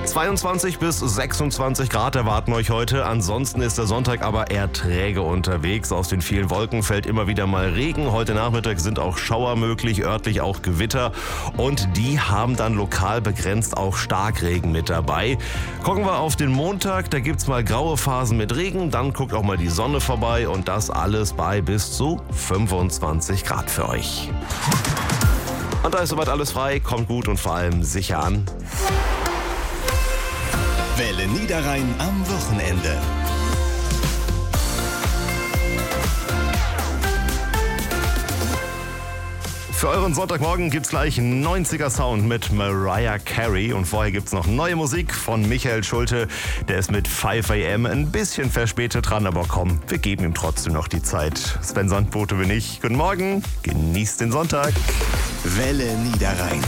22 bis 26 Grad erwarten euch heute. Ansonsten ist der Sonntag aber eher träge unterwegs. Aus den vielen Wolken fällt immer wieder mal Regen. Heute Nachmittag sind auch Schauer möglich, örtlich auch Gewitter. Und die haben dann lokal begrenzt auch Starkregen mit dabei. Gucken wir auf den Montag. Da gibt's mal graue Phasen mit Regen. Dann guckt auch mal die Sonne vorbei. Und das alles bei bis zu 25 Grad für euch. Und da ist soweit alles frei. Kommt gut und vor allem sicher an. Welle Niederrhein am Wochenende. Für euren Sonntagmorgen gibt's gleich 90er Sound mit Mariah Carey. Und vorher gibt's noch neue Musik von Michael Schulte. Der ist mit 5 AM ein bisschen verspätet dran, aber komm, wir geben ihm trotzdem noch die Zeit. Sven Sandbote bin ich. Guten Morgen, genießt den Sonntag. Welle Niederrhein.